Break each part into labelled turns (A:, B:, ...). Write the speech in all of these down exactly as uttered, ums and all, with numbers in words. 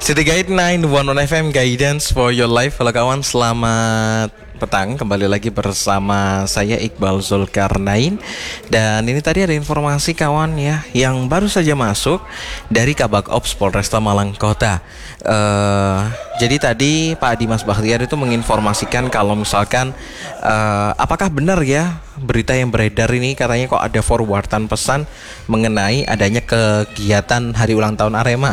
A: City Guide sembilan satu satu F M, Guidance for your life. Halo kawan, selamat petang. Kembali lagi bersama saya Iqbal Zulkarnain. Dan ini tadi ada informasi kawan ya, yang baru saja masuk dari Kabak Ops Polresta Malang Kota. uh, Jadi tadi Pak Dimas Bakhtiar itu menginformasikan kalau misalkan uh, apakah benar ya berita yang beredar ini, katanya kok ada forwardan pesan mengenai adanya kegiatan hari ulang tahun Arema.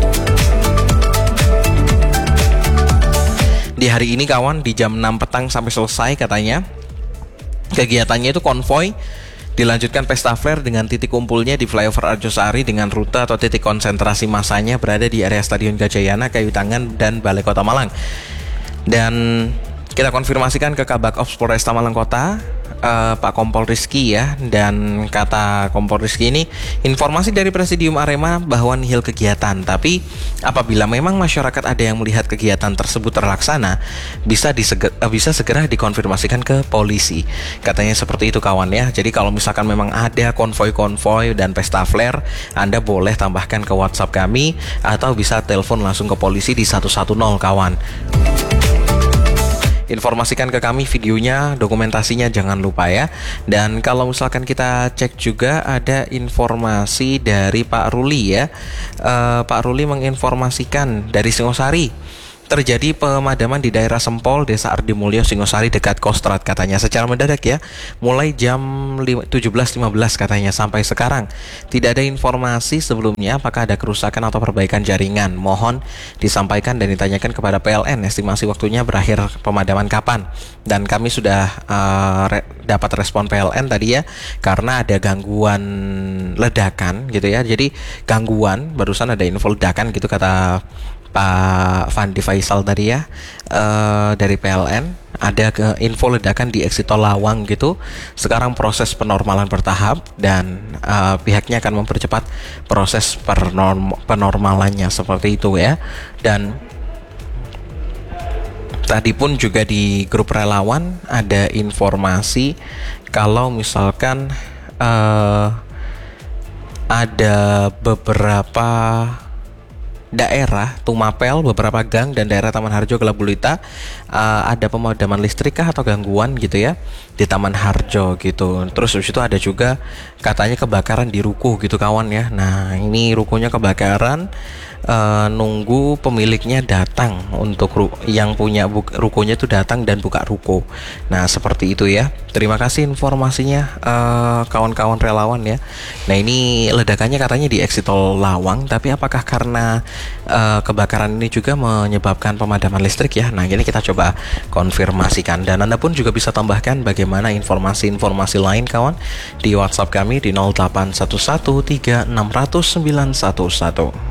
A: Di hari ini kawan, di jam enam petang sampai selesai katanya. Kegiatannya itu konvoy, dilanjutkan pesta flare dengan titik kumpulnya di flyover Arjosari dengan rute atau titik konsentrasi masanya berada di area Stadion Gajayana, Kayu Tangan, dan Balai Kota Malang. Dan kita konfirmasikan ke Kabak Ops Polresta Malang Kota, uh, Pak Kompol Rizky ya. Dan kata Kompol Rizky ini, informasi dari Presidium Arema bahwa nihil kegiatan, tapi apabila memang masyarakat ada yang melihat kegiatan tersebut terlaksana, bisa diseger, uh, bisa segera dikonfirmasikan ke polisi. Katanya seperti itu kawan ya. Jadi kalau misalkan memang ada konvoy-konvoy dan pesta flare, Anda boleh tambahkan ke WhatsApp kami atau bisa telepon langsung ke polisi di satu satu nol kawan. Informasikan ke kami videonya, dokumentasinya, jangan lupa ya. Dan kalau misalkan kita cek juga ada informasi dari Pak Ruli ya. uh, Pak Ruli menginformasikan dari Singosari terjadi pemadaman di daerah Sempol, Desa Ardi Mulyo, Singosari dekat Kostrad katanya secara mendadak ya. Mulai jam tujuh belas lima belas katanya sampai sekarang. Tidak ada informasi sebelumnya apakah ada kerusakan atau perbaikan jaringan. Mohon disampaikan dan ditanyakan kepada P L N estimasi waktunya berakhir pemadaman kapan. Dan kami sudah uh, re- dapat respon P L N tadi ya, karena ada gangguan ledakan gitu ya. Jadi gangguan, barusan ada info ledakan gitu kata Pak Fandi Faisal tadi ya, uh, dari P L N. Ada ke info ledakan di exit tol Lawang gitu. Sekarang proses penormalan bertahap dan uh, pihaknya akan mempercepat proses pernorm- penormalannya seperti itu ya. Dan tadi pun juga di grup relawan ada informasi kalau misalkan uh, ada beberapa daerah Tumapel, beberapa gang dan daerah Taman Harjo Gelabulita uh, ada pemadaman listrik kah atau gangguan gitu ya di Taman Harjo gitu. Terus habis itu ada juga katanya kebakaran di ruko gitu kawan ya. Nah ini rukonya kebakaran, uh, nunggu pemiliknya datang untuk ru- yang punya bu- rukonya itu datang dan buka ruko. Nah seperti itu ya. Terima kasih informasinya uh, kawan-kawan relawan ya. Nah ini ledakannya katanya di exit tol Lawang, tapi apakah karena Uh, kebakaran ini juga menyebabkan pemadaman listrik ya? Nah ini kita coba konfirmasikan. Dan Anda pun juga bisa tambahkan bagaimana informasi-informasi lain kawan di WhatsApp kami di nol delapan satu satu tiga enam nol nol sembilan satu satu.